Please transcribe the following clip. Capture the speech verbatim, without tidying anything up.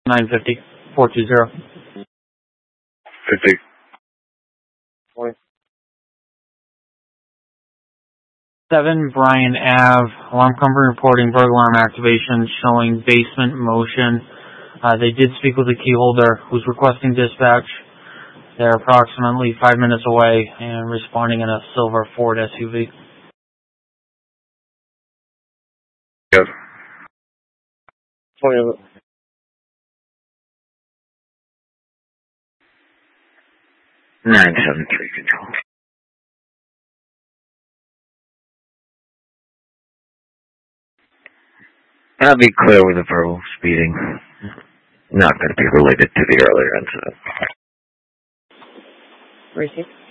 nine fifty, four two zero. fifty. seven Bryan Ave, alarm company reporting burglar alarm activation showing basement motion. Uh, they did speak with the key holder who's requesting dispatch. They're approximately five minutes away and responding in a silver Ford S U V. Yes. nine seven three control. I'll be clear with the verbal speeding. Not going to be related to the earlier incident. Receive.